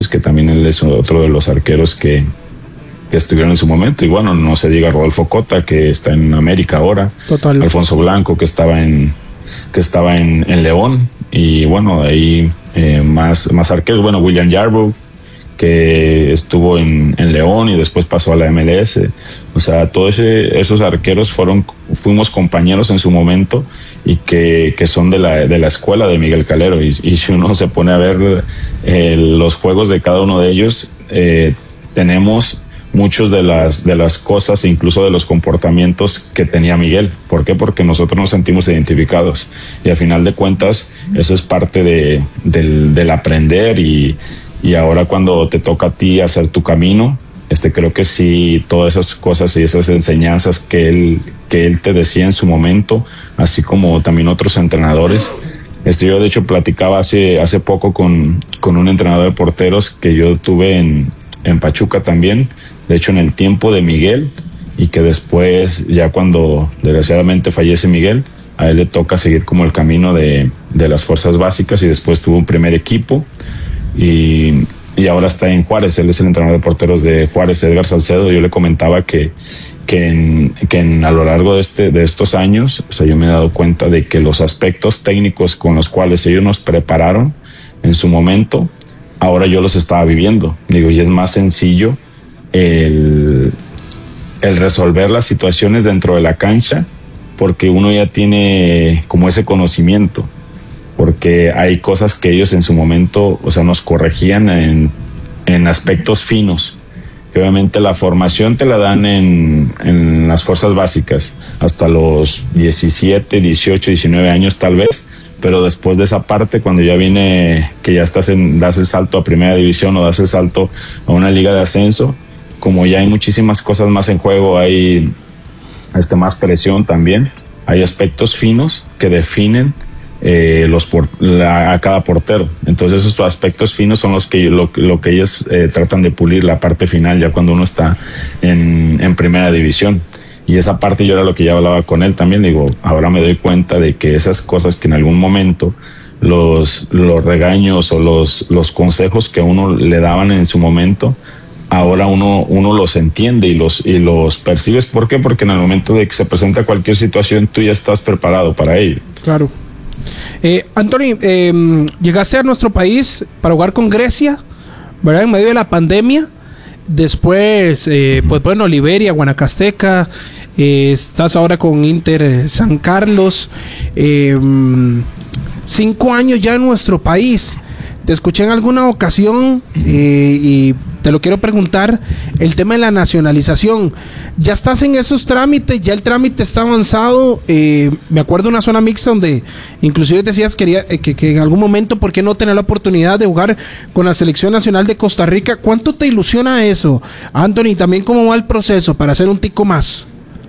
Entonces, que también él es otro de los arqueros que estuvieron en su momento. Y bueno, no se diga Rodolfo Cota, que está en América ahora. Total. Alfonso Blanco, que estaba en León. Y bueno, de ahí más arqueros. Bueno, William Yarbrough, que estuvo en León y después pasó a la MLS. O sea, todos esos arqueros fuimos compañeros en su momento y que son de la escuela de Miguel Calero. Y si uno se pone a ver los juegos de cada uno de ellos, tenemos muchos de las cosas, incluso de los comportamientos que tenía Miguel. ¿Por qué? Porque nosotros nos sentimos identificados. Y al final de cuentas, eso es parte del aprender y ahora cuando te toca a ti hacer tu camino, creo que sí, todas esas cosas y esas enseñanzas que él te decía en su momento, así como también otros entrenadores. Yo de hecho platicaba hace poco con un entrenador de porteros que yo tuve en Pachuca también, de hecho en el tiempo de Miguel, y que después, ya cuando desgraciadamente fallece Miguel, a él le toca seguir como el camino de las fuerzas básicas y después tuvo un primer equipo. Y ahora está en Juárez, él es el entrenador de porteros de Juárez, Edgar Salcedo. Yo le comentaba que a lo largo de estos años, o sea, yo me he dado cuenta de que los aspectos técnicos con los cuales ellos nos prepararon en su momento, ahora yo los estaba viviendo. Digo, y es más sencillo el resolver las situaciones dentro de la cancha porque uno ya tiene como ese conocimiento. Porque hay cosas que ellos en su momento, o sea, nos corregían en aspectos finos. Y obviamente la formación te la dan en las fuerzas básicas hasta los 17, 18, 19 años tal vez, pero después de esa parte, cuando ya viene que ya das el salto a primera división o das el salto a una liga de ascenso, como ya hay muchísimas cosas más en juego, hay más presión también, hay aspectos finos que definen a cada portero. Entonces esos aspectos finos son los que lo que ellos tratan de pulir la parte final ya cuando uno está en primera división. Y esa parte yo era lo que ya hablaba con él también. Digo, ahora me doy cuenta de que esas cosas que en algún momento los regaños o los consejos que a uno le daban en su momento, ahora uno los entiende y los percibes. ¿Por qué? Porque en el momento de que se presenta cualquier situación, tú ya estás preparado para ello. Claro. Anthony, llegaste a nuestro país para jugar con Grecia, ¿verdad? En medio de la pandemia. Después, pues bueno, Liberia, Guanacasteca. Estás ahora con Inter San Carlos. 5 años ya en nuestro país. Te escuché en alguna ocasión y te lo quiero preguntar, el tema de la nacionalización. ¿Ya estás en esos trámites? ¿Ya el trámite está avanzado? Me acuerdo de una zona mixta donde inclusive decías que en algún momento, ¿por qué no tener la oportunidad de jugar con la Selección Nacional de Costa Rica? ¿Cuánto te ilusiona eso, Anthony? También, ¿cómo va el proceso para hacer un tico más?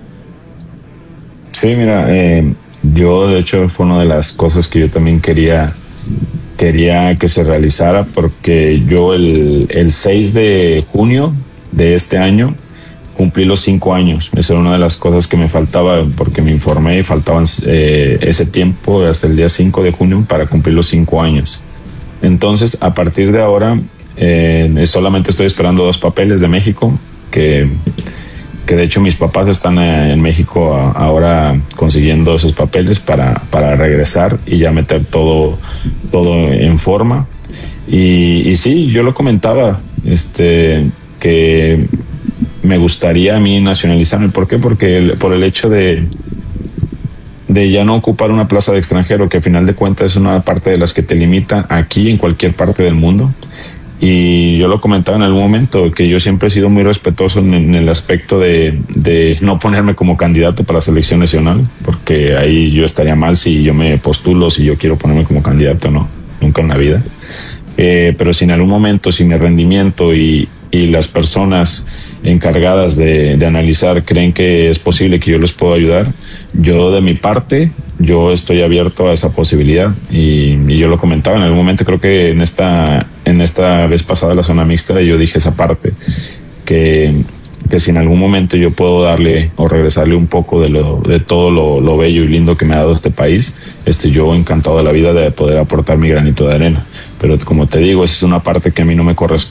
Sí, mira, yo de hecho fue una de las cosas que yo también quería que se realizara, porque yo el 6 de junio de este año cumplí los 5 años. Esa era una de las cosas que me faltaba, porque me informé y faltaban ese tiempo hasta el día 5 de junio para cumplir los 5 años. Entonces, a partir de ahora, solamente estoy esperando 2 papeles de México, que de hecho mis papás están en México ahora consiguiendo esos papeles para regresar y ya meter todo en forma. Y sí, yo lo comentaba, que me gustaría a mí nacionalizarme. ¿Por qué? Porque por el hecho de ya no ocupar una plaza de extranjero, que a final de cuentas es una parte de las que te limita aquí en cualquier parte del mundo. Y yo lo comentaba en algún momento, que yo siempre he sido muy respetuoso en el aspecto de no ponerme como candidato para la selección nacional, porque ahí yo estaría mal si yo me postulo, si yo quiero ponerme como candidato, no, nunca en la vida. Pero si en algún momento, si mi rendimiento y las personas encargadas de analizar creen que es posible que yo les pueda ayudar, yo de mi parte, yo estoy abierto a esa posibilidad. Y yo lo comentaba en algún momento, creo que en esta vez pasada la zona mixta, yo dije esa parte, que si en algún momento yo puedo darle o regresarle un poco de todo lo bello y lindo que me ha dado este país, yo encantado de la vida de poder aportar mi granito de arena. Pero como te digo, esa es una parte que a mí no me corresponde.